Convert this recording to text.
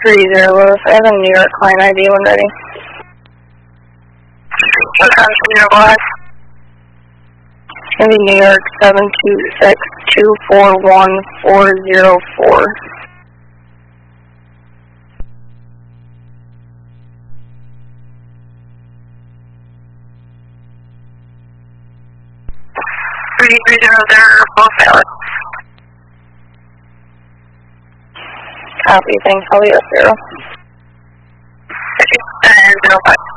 30 Lewis. I have a New York client ID when ready. What time is New York line? It's going to be New York 726-241-404. They're both valid. Copy, thanks. I'll be up 0. And 05.